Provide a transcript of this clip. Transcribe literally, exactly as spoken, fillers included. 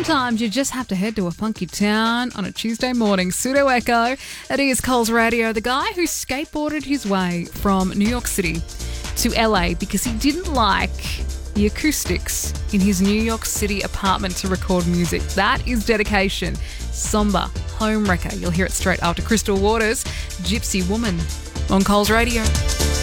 Sometimes you just have to head to a funky town on a Tuesday morning. Pseudo Echo. It is Coles Radio, the guy who skateboarded his way from New York City to L A because he didn't like the acoustics in his New York City apartment to record music. That is dedication. Somber, home wrecker. You'll hear it straight after Crystal Waters, Gypsy Woman on Coles Radio.